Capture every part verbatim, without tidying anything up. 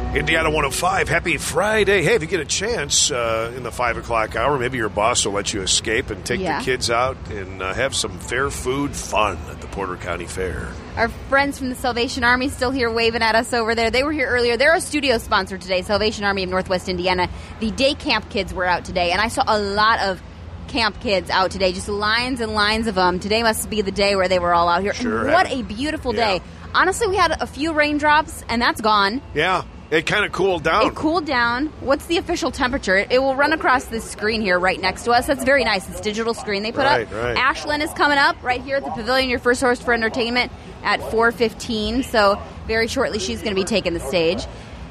Indiana one oh five, happy Friday. Hey, if you get a chance uh, in the five o'clock hour, maybe your boss will let you escape and take yeah. the kids out and uh, have some fair food fun at the Porter County Fair. Our friends from the Salvation Army still here waving at us over there. They were here earlier. They're a studio sponsor today, Salvation Army of Northwest Indiana. The day camp kids were out today, and I saw a lot of camp kids out today, just lines and lines of them. Today must be the day where they were all out here. Sure. And what a beautiful yeah. day. Honestly, we had a few raindrops, and that's gone. Yeah. It kind of cooled down. It cooled down. What's the official temperature? It, it will run across this screen here right next to us. That's very nice. It's a digital screen they put right, up. Right. Ashlyn is coming up right here at the Pavilion, your first horse for entertainment, at four fifteen. So very shortly she's going to be taking the stage.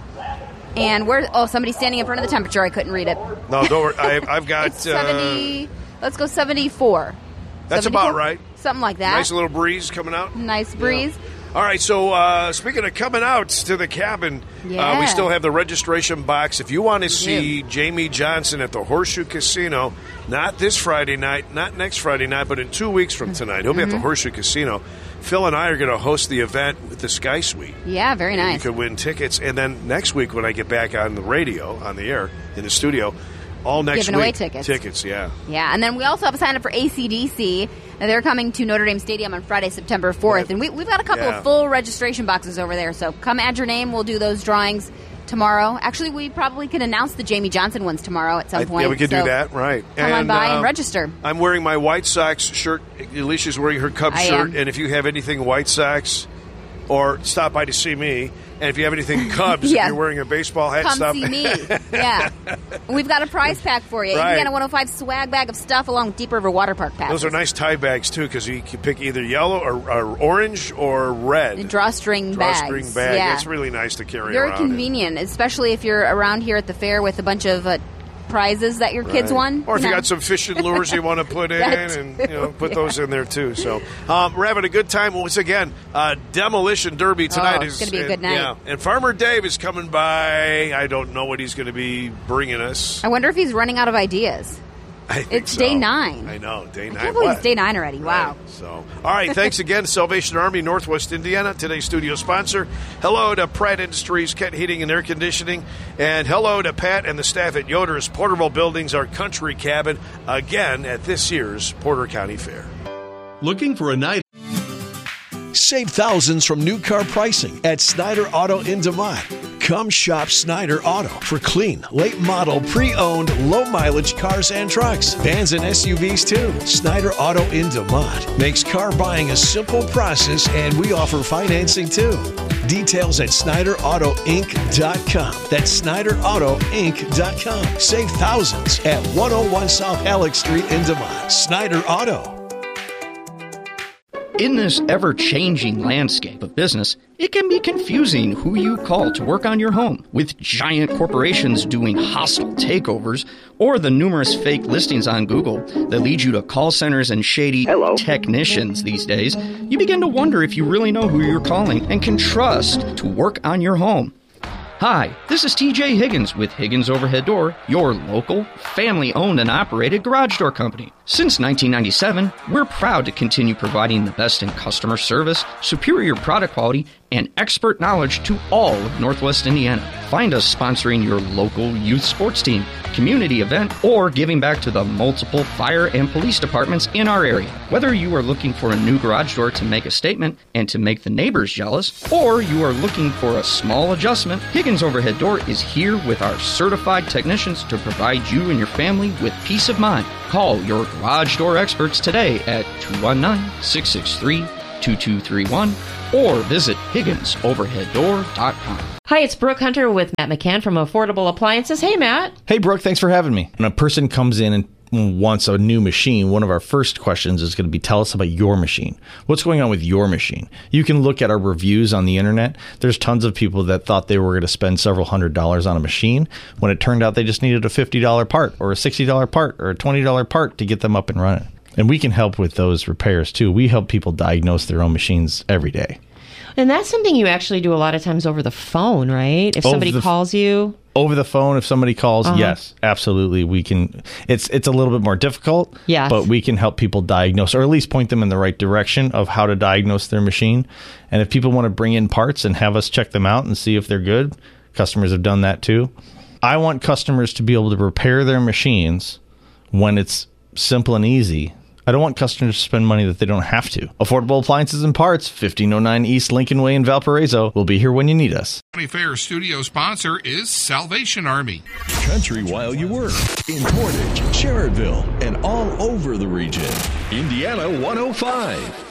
And we're oh, somebody's standing in front of the temperature. I couldn't read it. No, don't worry. I, I've got it's seventy. Uh, let's go seventy-four. That's seventy-four? about right. Something like that. Nice little breeze coming out. Nice breeze. Yeah. All right, so uh, speaking of coming out to the cabin, yeah. uh, we still have the registration box. If you want to see yeah. Jamie Johnson at the Horseshoe Casino, not this Friday night, not next Friday night, but in two weeks from tonight, he'll be mm-hmm. at the Horseshoe Casino. Phil and I are going to host the event with the Sky Suite. Yeah, very nice. You could win tickets. And then next week when I get back on the radio, on the air, in the studio, all next Giving week. away tickets. Tickets, yeah. Yeah, and then we also have a sign-up for A C D C. And they're coming to Notre Dame Stadium on Friday, September fourth. Yeah. And we, we've got a couple yeah. of full registration boxes over there. So come add your name. We'll do those drawings tomorrow. Actually, we probably can announce the Jamie Johnson ones tomorrow at some I, point. Yeah, we could so do that, right. Come and, on by uh, and register. I'm wearing my White Sox shirt. Alicia's wearing her Cubs I shirt. am. And if you have anything White Sox, or stop by to see me. And if you have anything Cubs, yeah. if you're wearing a baseball hat, come stop. see me. Yeah. We've got a prize pack for you. Right. Indiana one oh five swag bag of stuff along with Deep River Water Park passes. Those are nice tie bags, too, because you can pick either yellow or, or orange or red. The drawstring bags. Drawstring bag. Yeah. It's really nice to carry Very around. Very convenient, especially if you're around here at the fair with a bunch of uh, prizes that your kids right. won. Or if no. you got some fishing lures you want to put in, and you know, put yeah. those in there too. So um, we're having a good time once again. Uh, Demolition Derby tonight oh, is going to be a good night. Yeah, and Farmer Dave is coming by. I don't know what he's going to be bringing us. I wonder if he's running out of ideas. I think it's so. day nine. I know, day nine. I can't believe what? it's day nine already. Right. Wow. So, all right. Thanks again, Salvation Army, Northwest Indiana, today's studio sponsor. Hello to Pratt Industries, Kent Heating and Air Conditioning, and hello to Pat and the staff at Yoder's Porterville Buildings, our country cabin, again at this year's Porter County Fair. Looking for a night. Save thousands from new car pricing at Snyder Auto in DeMont. Come shop Snyder Auto for clean, late model, pre-owned, low mileage cars and trucks, vans and S U Vs too. Snyder Auto in DeMont makes car buying a simple process, and we offer financing too. Details at Snyder Auto Inc dot com. That's Snyder Auto Inc dot com. Save thousands at one oh one South Alex Street in DeMont. Snyder Auto. In this ever-changing landscape of business, it can be confusing who you call to work on your home. With giant corporations doing hostile takeovers, or the numerous fake listings on Google that lead you to call centers and shady Hello. technicians these days, you begin to wonder if you really know who you're calling and can trust to work on your home. Hi, this is T J Higgins with Higgins Overhead Door, your local, family-owned and operated garage door company. Since nineteen ninety-seven, we're proud to continue providing the best in customer service, superior product quality, and expert knowledge to all of Northwest Indiana. Find us sponsoring your local youth sports team, community event, or giving back to the multiple fire and police departments in our area. Whether you are looking for a new garage door to make a statement and to make the neighbors jealous, or you are looking for a small adjustment, Higgins Overhead Door is here with our certified technicians to provide you and your family with peace of mind. Call your garage door experts today at two one nine, six six three, two two three one or visit Higgins Overhead Door dot com. Hi, it's Brooke Hunter with Matt McCann from Affordable Appliances. Hey, Matt. Hey, Brooke. Thanks for having me. When a person comes in and wants a new machine, one of our first questions is going to be, tell us about your machine. What's going on with your machine? You can look at our reviews on the internet. There's tons of people that thought they were going to spend several hundred dollars on a machine when it turned out they just needed a fifty dollars part or a sixty dollars part or a twenty dollars part to get them up and running. And we can help with those repairs too. We help people diagnose their own machines every day. And that's something you actually do a lot of times over the phone, right? If somebody the, calls you. Over the phone, if somebody calls, uh-huh. yes, absolutely. We can. It's it's a little bit more difficult, yes. but we can help people diagnose, or at least point them in the right direction of how to diagnose their machine. And if people want to bring in parts and have us check them out and see if they're good, Customers have done that too. I want customers to be able to repair their machines when it's simple and easy. I don't want customers to spend money that they don't have to. Affordable Appliances and Parts, fifteen oh nine East Lincoln Way in Valparaiso. We'll be here when you need us. County Fair studio sponsor is Salvation Army. Country while you work in Portage, Sherrodville, and all over the region. Indiana one oh five.